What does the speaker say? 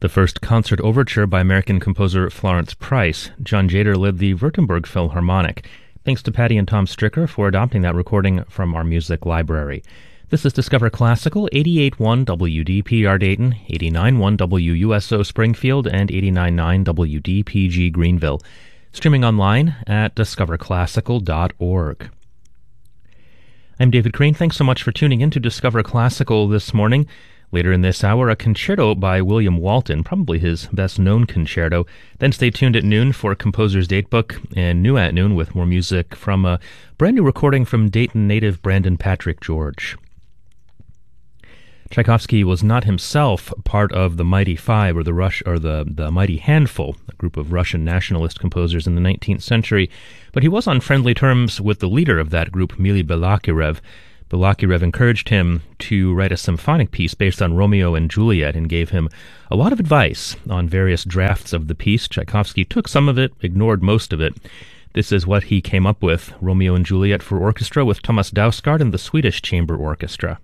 The first concert overture by American composer Florence Price. John Jader led the Württemberg Philharmonic. Thanks to Patty and Tom Stricker for adopting that recording from our music library. This is Discover Classical, 88.1 WDPR Dayton, 89.1 WUSO Springfield, and 89.9 WDPG Greenville. Streaming online at discoverclassical.org. I'm David Crane. Thanks so much for tuning in to Discover Classical this morning. Later in this hour, a concerto by William Walton, probably his best-known concerto. Then stay tuned at noon for Composer's Datebook, and new at noon with more music from a brand new recording from Dayton native Brandon Patrick George. Tchaikovsky was not himself part of the Mighty Five or the Mighty Handful, a group of Russian nationalist composers in the 19th century, but he was on friendly terms with the leader of that group, Mily Balakirev. Balakirev encouraged him to write a symphonic piece based on Romeo and Juliet and gave him a lot of advice on various drafts of the piece. Tchaikovsky took some of it, ignored most of it. This is what he came up with, Romeo and Juliet for orchestra with Thomas Dausgaard and the Swedish Chamber Orchestra.